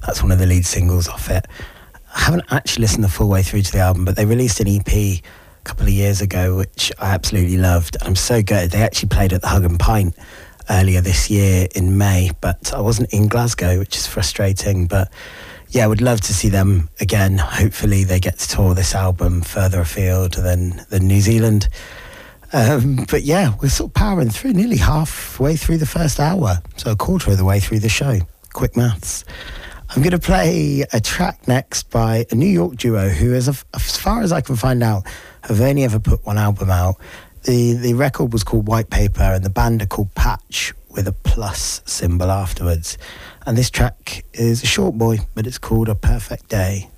That's one of the lead singles off it. I haven't actually listened the full way through to the album, but they released an EP a couple of years ago, which I absolutely loved. I'm so gutted. They actually played at the Hug and Pint earlier this year in May, but I wasn't in Glasgow, which is frustrating. But yeah, I would love to see them again. Hopefully they get to tour this album further afield than New Zealand. But yeah, we're sort of powering through, nearly halfway through the first hour, so a quarter of the way through the show. Quick maths. I'm going to play a track next by a New York duo who, as far as I can find out, have only ever put one album out. The record was called White Paper and the band are called Patch, with a plus symbol afterwards. And this track is a short boy, but it's called A Perfect Day.